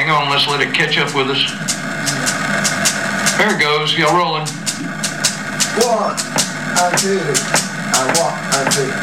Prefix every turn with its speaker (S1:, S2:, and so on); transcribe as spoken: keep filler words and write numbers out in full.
S1: hang on, let's let it catch up with us. There it goes, y'all rolling.
S2: One, and two, and one, and two.